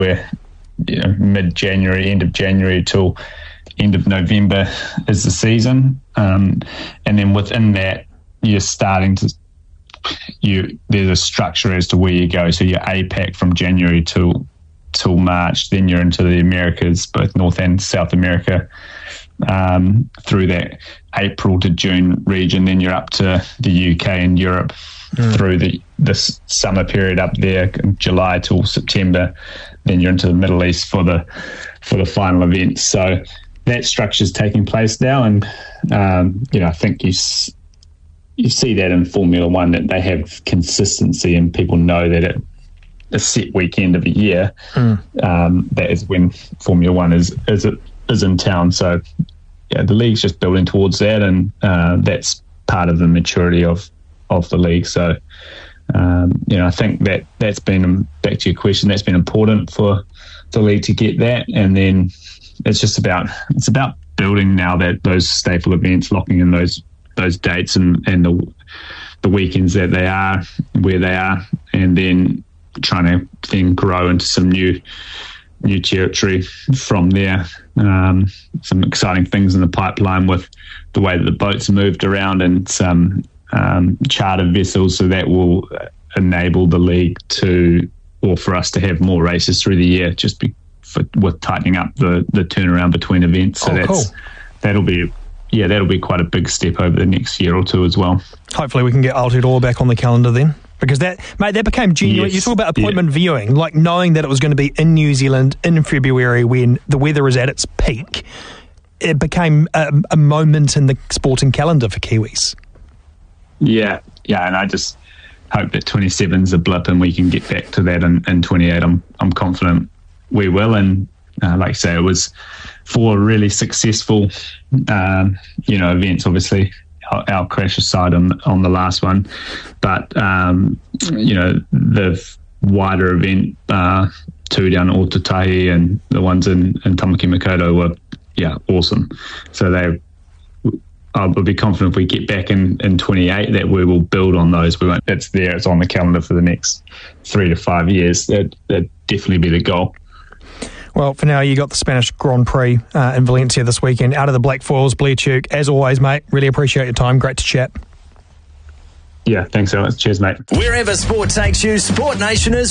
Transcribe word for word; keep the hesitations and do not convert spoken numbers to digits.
where you know, mid-January, end of January till end of November is the season. Um, and then within that, you're starting to, you there's a structure as to where you go. So you're APAC from January till till March, then you're into the Americas, both North and South America, um, through that April to June region. Then you're up to the U K and Europe mm. through the this summer period up there, July till September. Then you're into the Middle East for the for the final events. So that structure is taking place now, and um, you know I think you you see that in Formula One, that they have consistency and people know that at a set weekend of the year, mm. um, that is when Formula One is is is in town. So yeah, the league's just building towards that, and uh, that's part of the maturity of of the league. So. Um, you know, I think that that's been, back to your question, that's been important for the league to get that, and then it's just about it's about building now that those staple events, locking in those those dates and, and the the weekends that they are where they are, and then trying to then grow into some new new territory from there. Um, some exciting things in the pipeline with the way that the boats are moved around and some Um, charter vessels, so that will enable the league to, or for us to have more races through the year, just be, for, with tightening up the, the turnaround between events. So oh, that's cool. that'll be, yeah, that'll be quite a big step over the next year or two as well. Hopefully, we can get Aotearoa back on the calendar then, because that, mate, that became genuine. Yes. You talk about appointment yeah. viewing, like knowing that it was going to be in New Zealand in February when the weather is at its peak. It became a, a moment in the sporting calendar for Kiwis. Yeah, yeah, and I just hope that twenty-seven is a blip and we can get back to that in, in twenty-eight. I'm I'm confident we will, and uh, like I say, it was four really successful, um, you know, events. Obviously, our, our crash aside on on the last one, but um, you know, the wider event, uh, two down at Ōtautahi and the ones in in Tamaki Makaurau were yeah awesome. So they. I'll be confident if we get back in, in twenty-eight that we will build on those. We won't, it's there, it's on the calendar for the next three to five years. That that'd definitely be the goal. Well, for now, you got the Spanish Grand Prix uh, in Valencia this weekend. Out of the Black Foils, Blair Tuke, as always, mate, really appreciate your time. Great to chat. Yeah, thanks so much. Cheers, mate. Wherever sport takes you, Sport Nation is